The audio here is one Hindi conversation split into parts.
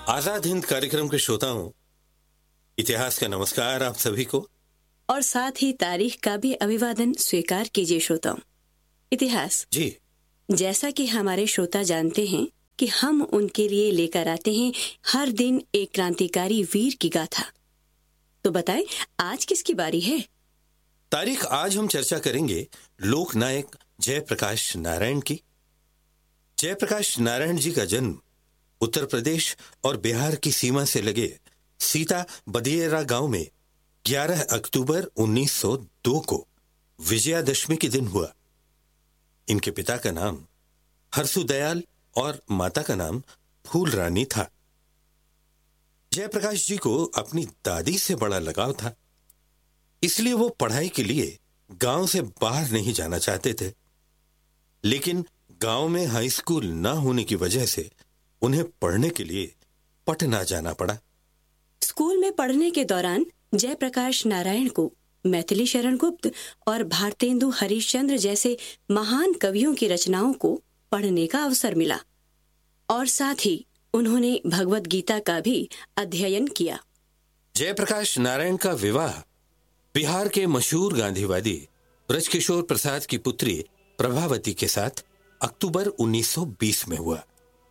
आजाद हिंद कार्यक्रम के श्रोताओं, इतिहास का नमस्कार आप सभी को। और साथ ही तारीख का भी अभिवादन स्वीकार कीजिए श्रोताओं। इतिहास जी, जैसा कि हमारे श्रोता जानते हैं कि हम उनके लिए लेकर आते हैं हर दिन एक क्रांतिकारी वीर की गाथा। तो बताएं आज किसकी बारी है? तारीख आज हम चर्चा करेंगे लोक नायक जयप्रकाश नारायण की। जयप्रकाश नारायण जी का जन्म उत्तर प्रदेश और बिहार की सीमा से लगे सीता बदियेरा गांव में 11 अक्टूबर 1902 को विजयादशमी के दिन हुआ। इनके पिता का नाम हरसुदयाल और माता का नाम फूल रानी था। जयप्रकाश जी को अपनी दादी से बड़ा लगाव था, इसलिए वो पढ़ाई के लिए गांव से बाहर नहीं जाना चाहते थे। लेकिन गांव में हाई स्कूल न होने की वजह से उन्हें पढ़ने के लिए पटना जाना पड़ा। स्कूल में पढ़ने के दौरान जयप्रकाश नारायण को मैथिली शरण गुप्त और भारतेंदु हरिश्चंद्र जैसे महान कवियों की रचनाओं को पढ़ने का अवसर मिला और साथ ही उन्होंने भगवत गीता का भी अध्ययन किया। जयप्रकाश नारायण का विवाह बिहार के मशहूर गांधीवादी ब्रजकिशोर प्रसाद की पुत्री प्रभावती के साथ अक्टूबर 1920 में हुआ।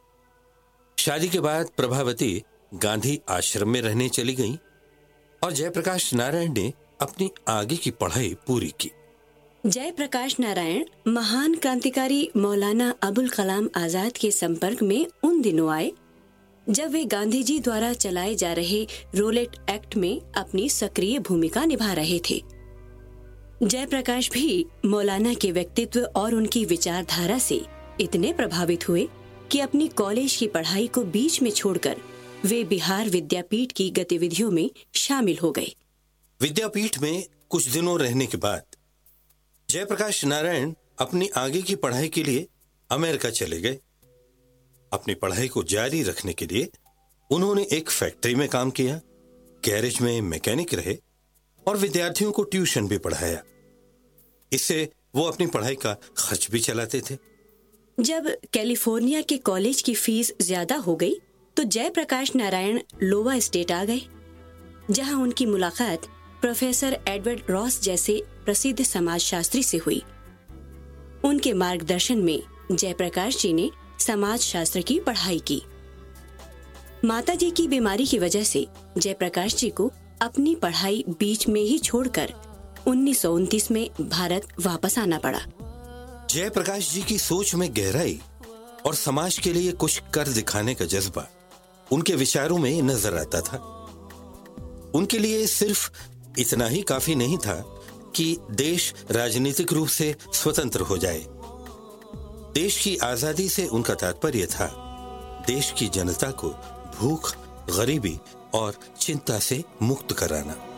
शादी के बाद प्रभावती गांधी आश्रम में रहने चली गईं और जयप्रकाश नारायण ने अपनी आगे की पढ़ाई पूरी की। जयप्रकाश नारायण महान क्रांतिकारी मौलाना अबुल कलाम आजाद के संपर्क में उन दिनों आए जब वे गांधी जी द्वारा चलाए जा रहे रोलेट एक्ट में अपनी सक्रिय भूमिका निभा रहे थे। जयप्रकाश भी मौलाना के व्यक्तित्व और उनकी विचारधारा से इतने प्रभावित हुए कि अपनी कॉलेज की पढ़ाई को बीच में छोड़कर वे बिहार विद्यापीठ की गतिविधियों में शामिल हो गए। विद्यापीठ में कुछ दिनों रहने के बाद जयप्रकाश नारायण अपनी आगे की पढ़ाई के लिए अमेरिका चले गए। अपनी पढ़ाई को जारी रखने के लिए उन्होंने एक फैक्ट्री में काम किया, गैरेज में मैकेनिक रहे और विद्यार्थियों को ट्यूशन भी पढ़ाया। इससे वो अपनी पढ़ाई का खर्च भी चलाते थे। जब कैलिफोर्निया के कॉलेज की फीस ज्यादा हो गई तो जयप्रकाश नारायण लोवा स्टेट आ गए, जहां उनकी मुलाकात प्रोफेसर एडवर्ड रॉस जैसे प्रसिद्ध समाजशास्त्री से हुई। उनके मार्गदर्शन में जयप्रकाश जी ने समाजशास्त्र की पढ़ाई की। माताजी की बीमारी की वजह से जयप्रकाश जी को अपनी पढ़ाई बीच में ही छोड़कर 1929 में भारत वापस आना पड़ा। जयप्रकाश जी की सोच में गहराई और समाज के लिए कुछ कर दिखाने का जज्बा उनके विचारों में नजर आता था। उनके लिए सिर्फ इतना ही काफी नहीं था कि देश राजनीतिक रूप से स्वतंत्र हो जाए। देश की आजादी से उनका तात्पर्य था देश की जनता को भूख, गरीबी और चिंता से मुक्त कराना।